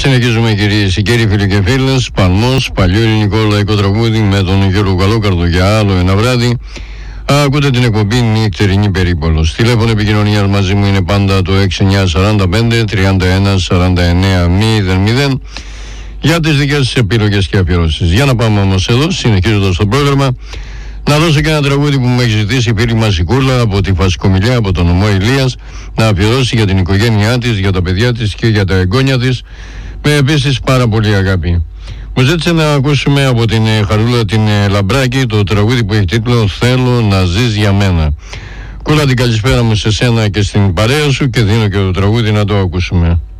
Συνεχίζουμε κυρίες και κύριοι, φίλοι και φίλες. Παλμός, παλιό ελληνικό λαϊκό τραγούδι με τον Γιώργο Καλόκαρδο για άλλο ένα βράδυ. Ακούτε την εκπομπή Νυχτερινή Περίπολος. Τηλέφωνο επικοινωνίας μαζί μου είναι πάντα το 6945 31 49 00 για τις δικές σας επιλογές και αφιερώσεις. Για να πάμε όμως εδώ, συνεχίζοντας το πρόγραμμα, να δώσω και ένα τραγούδι που μου έχει ζητήσει η φίλη μας η Κούλα από τη Φασκομιλιά, από τον νομό Ηλίας, να αφιερώσει για την οικογένειά της, για τα παιδιά της και για τα εγγόνια της, με επίσης πάρα πολύ αγάπη. Μου ζήτησε να ακούσουμε από την Χαρούλα την Λαμπράκη το τραγούδι που έχει τίτλο «Θέλω να ζεις για μένα». Κούλα, την καλησπέρα μου σε σένα και στην παρέα σου και δίνω και το τραγούδι να το ακούσουμε.